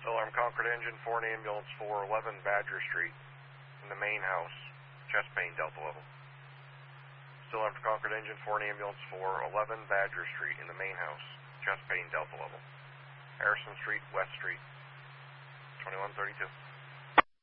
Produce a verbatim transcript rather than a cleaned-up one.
Still armed Concord engine, four and ambulance four eleven Badger Street in the main house, chest pain, Delta level. Still armed Concord engine, four and ambulance four eleven Badger Street in the main house, chest pain, Delta level. Harrison Street, West Street, twenty-one thirty-two.